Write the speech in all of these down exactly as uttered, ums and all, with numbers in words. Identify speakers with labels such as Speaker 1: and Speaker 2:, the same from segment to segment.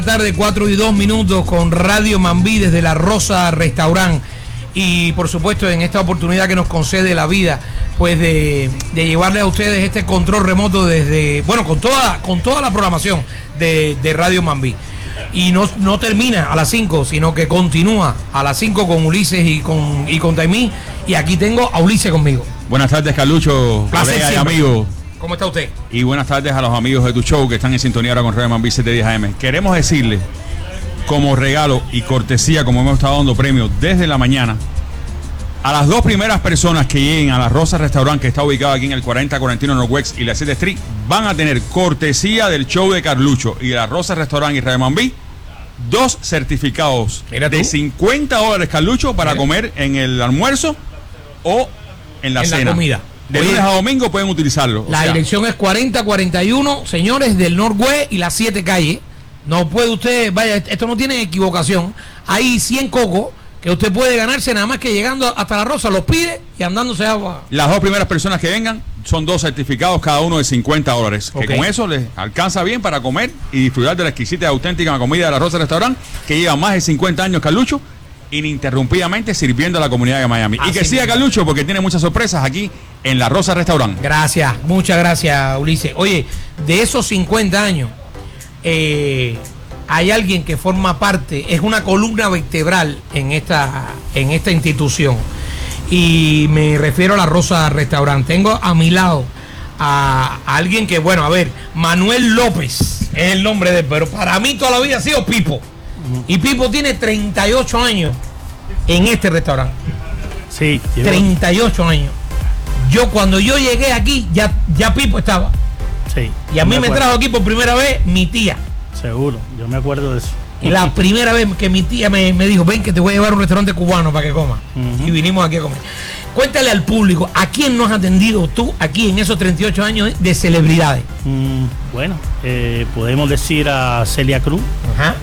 Speaker 1: Tarde, cuatro y dos minutos con Radio Mambí desde La Rosa Restaurant. Y por supuesto en esta oportunidad que nos concede la vida, pues de, de llevarle a ustedes este control remoto desde, bueno, con toda, con toda la programación de, de Radio Mambí. Y no, no termina a las cinco, sino que continúa a las cinco con Ulises y con, y con Taimí. Y aquí tengo a Ulises conmigo.
Speaker 2: Buenas tardes, Carlucho, colega y amigo.
Speaker 1: ¿Cómo está usted?
Speaker 2: Y buenas tardes a los amigos de tu show que están en sintonía ahora con Radio Mambí siete diez A M. Queremos decirle, como regalo y cortesía, como hemos estado dando premios desde la mañana, a las dos primeras personas que lleguen a La Rosa Restaurant, que está ubicado aquí en el cuarenta cuarenta y uno Northwest y la siete Street, van a tener cortesía del show de Carlucho y de La Rosa Restaurant y Radio Mambí, dos certificados de cincuenta dólares, Carlucho, para Mira. comer en el almuerzo o en la
Speaker 1: en
Speaker 2: cena.
Speaker 1: La comida.
Speaker 2: De lunes a domingo pueden utilizarlo.
Speaker 1: La o sea, dirección es cuarenta cuarenta y uno, señores, del Northwest y las siete calles. No puede usted, vaya, esto no tiene equivocación. Hay cien cocos que usted puede ganarse nada más que llegando hasta La Rosa, los pide y andándose agua.
Speaker 2: Las dos primeras personas que vengan son dos certificados, cada uno de cincuenta dólares. Okay. Que con eso les alcanza bien para comer y disfrutar de la exquisita y auténtica comida de La Rosa Restaurant, que lleva más de cincuenta años, Carlucho, ininterrumpidamente sirviendo a la comunidad de Miami. Así y que siga Carlucho porque tiene muchas sorpresas aquí en La Rosa Restaurant.
Speaker 1: Gracias, muchas gracias, Ulises. Oye, de esos cincuenta años, eh, hay alguien que forma parte, es una columna vertebral en esta, en esta institución. Y me refiero a La Rosa Restaurant. Tengo a mi lado a, a alguien que, bueno, a ver, Manuel López es el nombre de él, pero para mí toda la vida ha sido Pipo. Y Pipo tiene treinta y ocho años en este restaurante.
Speaker 3: Sí,
Speaker 1: treinta y ocho años. Yo cuando yo llegué aquí, ya, ya Pipo estaba.
Speaker 3: Sí.
Speaker 1: Y a mí me, me trajo aquí por primera vez mi tía.
Speaker 3: Seguro, yo me acuerdo de eso.
Speaker 1: Y la primera vez que mi tía me, me dijo, ven que te voy a llevar a un restaurante cubano para que comas. Uh-huh. Y vinimos aquí a comer. Cuéntale al público, ¿a quién nos has atendido tú aquí en esos treinta y ocho años de celebridades?
Speaker 3: Mm, bueno, eh, podemos decir a Celia Cruz.
Speaker 1: Ajá.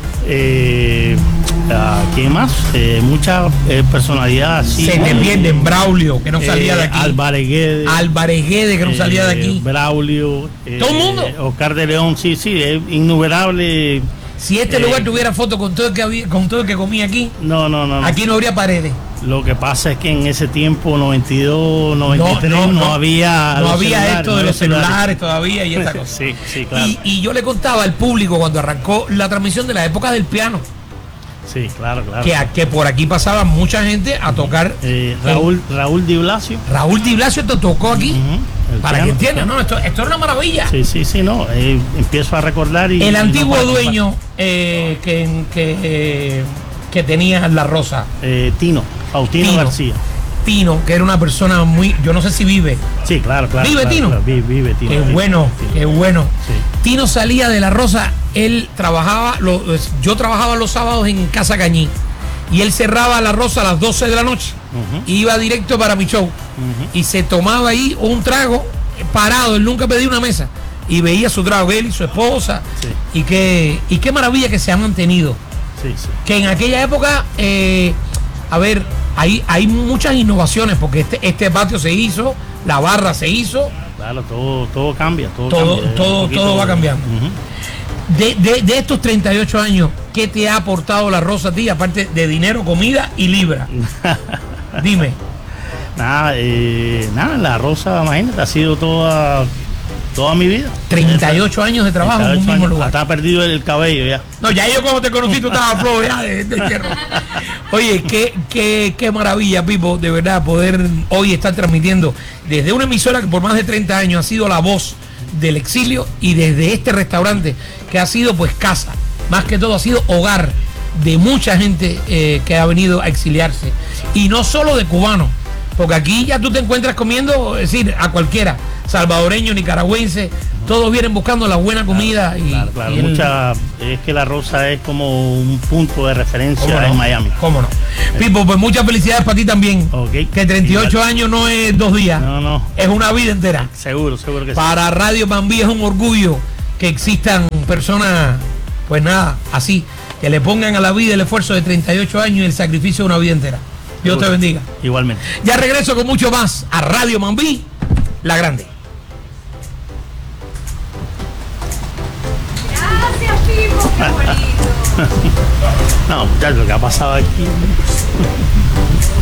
Speaker 3: Eh, ¿A quién más? Eh, muchas eh, personalidades así.
Speaker 1: Se te pierden, Braulio, que no salía
Speaker 3: eh,
Speaker 1: de aquí.
Speaker 3: Álvarez Guedes.
Speaker 1: Álvarez Guedes, que no eh, salía de aquí.
Speaker 3: Braulio.
Speaker 1: Eh, ¿Todo el mundo?
Speaker 3: Oscar de León, sí, sí, es innumerable.
Speaker 1: Si este eh, lugar tuviera foto con todo el que había, con todo el que comía aquí,
Speaker 3: no, no, no,
Speaker 1: aquí no habría paredes.
Speaker 3: Lo que pasa es que en ese tiempo, noventa y dos, noventa y tres, no, no, no, no había
Speaker 1: no había esto de los celulares, celulares todavía y esta cosa.
Speaker 3: Sí, sí, claro.
Speaker 1: Y, y yo le contaba al público cuando arrancó la transmisión de la época del piano.
Speaker 3: Sí, claro, claro.
Speaker 1: Que, que por aquí pasaba mucha gente a tocar.
Speaker 3: Eh, Raúl, el, Raúl Di Blasio.
Speaker 1: Raúl Di Blasio te tocó aquí. Uh-huh. Para piano, que entiendas, ¿no? Esto, esto es una maravilla.
Speaker 3: Sí, sí, sí, no. Eh, empiezo a recordar. Y,
Speaker 1: el antiguo
Speaker 3: y no
Speaker 1: dueño eh, que, que, eh, que tenía La Rosa.
Speaker 3: Eh, Tino, Faustino
Speaker 1: Tino,
Speaker 3: García.
Speaker 1: Tino, que era una persona muy. Yo no sé si vive.
Speaker 3: Sí, claro, claro.
Speaker 1: ¿Vive
Speaker 3: claro,
Speaker 1: Tino?
Speaker 3: Claro, vive, vive Tino.
Speaker 1: Qué
Speaker 3: vive,
Speaker 1: bueno,
Speaker 3: Tino.
Speaker 1: qué bueno.
Speaker 3: Sí.
Speaker 1: Tino salía de La Rosa, él trabajaba, lo, yo trabajaba los sábados en Casa Cañí. Y él cerraba La Rosa a las doce de la noche. Uh-huh. Iba directo para mi show. Uh-huh. Y se tomaba ahí un trago parado. Él nunca pedía una mesa. Y veía su trago, él y su esposa. Sí. Y, qué, y qué maravilla que se han mantenido.
Speaker 3: Sí, sí.
Speaker 1: Que en aquella época, eh, a ver, hay, hay muchas innovaciones. Porque este, este patio se hizo, la barra se hizo.
Speaker 3: Claro, todo, todo cambia. Todo,
Speaker 1: todo,
Speaker 3: cambia,
Speaker 1: todo, todo va cambiando. Uh-huh. De, de, de estos treinta y ocho años, ¿qué te ha aportado La Rosa a ti, aparte de dinero, comida y libra? Dime.
Speaker 3: Nada, eh, nada, La Rosa, imagínate, ha sido toda, toda mi vida.
Speaker 1: treinta y ocho años de trabajo en un mismo
Speaker 3: años,
Speaker 1: lugar.
Speaker 3: Hasta perdido el cabello ya.
Speaker 1: No, ya yo cuando te conocí tú estabas flojo ya de, de hierro. Oye, qué, qué, qué maravilla, Pipo, de verdad, poder hoy estar transmitiendo desde una emisora que por más de treinta años ha sido la voz del exilio y desde este restaurante que ha sido pues casa, más que todo ha sido hogar de mucha gente eh, que ha venido a exiliarse y no solo de cubanos, porque aquí ya tú te encuentras comiendo, es decir, a cualquiera, salvadoreño, nicaragüense, todos vienen buscando la buena comida.
Speaker 3: Claro,
Speaker 1: y,
Speaker 3: claro, claro.
Speaker 1: y el...
Speaker 3: Mucha, es que La Rosa es como un punto de referencia
Speaker 1: no?
Speaker 3: en Miami.
Speaker 1: ¿Cómo no? Pipo, pues muchas felicidades para ti también.
Speaker 3: Okay.
Speaker 1: Que treinta y ocho años no es dos días,
Speaker 3: no, no.
Speaker 1: es una vida entera.
Speaker 3: Seguro, seguro que sí.
Speaker 1: Para Radio Mambí es un orgullo que existan personas, pues nada, así, que le pongan a la vida el esfuerzo de treinta y ocho años y el sacrificio de una vida entera. Dios seguro. Te bendiga.
Speaker 3: Igualmente.
Speaker 1: Ya regreso con mucho más a Radio Mambí, la grande.
Speaker 4: Gracias, Pipo, qué bonito.
Speaker 3: No, muchachos, lo que ha pasado aquí.